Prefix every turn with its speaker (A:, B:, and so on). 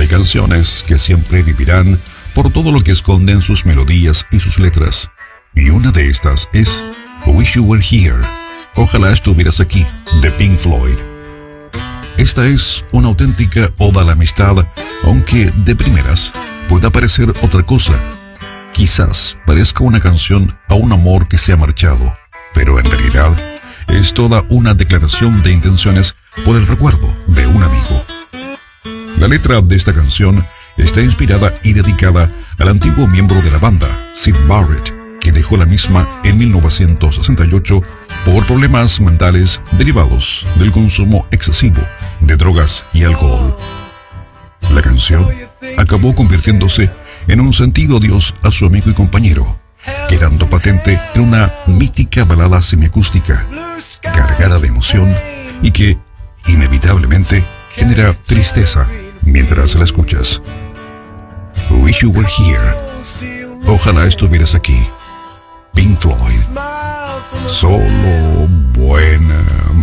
A: canciones que siempre vivirán por todo lo que esconden sus melodías y sus letras. Y una de estas es Wish You Were Here, Ojalá Estuvieras Aquí, de Pink Floyd. Esta es una auténtica oda a la amistad, aunque de primeras pueda parecer otra cosa. Quizás parezca una canción a un amor que se ha marchado, pero en realidad es toda una declaración de intenciones por el recuerdo de un amigo. La letra de esta canción está inspirada y dedicada al antiguo miembro de la banda, Syd Barrett, que dejó la misma en 1968 por problemas mentales derivados del consumo excesivo de drogas y alcohol. La canción acabó convirtiéndose en un sentido adiós a su amigo y compañero, quedando patente en una mítica balada semiacústica, cargada de emoción y que, inevitablemente, genera tristeza mientras la escuchas. Wish You Were Here, Ojalá Estuvieras Aquí, Pink Floyd. Solo buenas.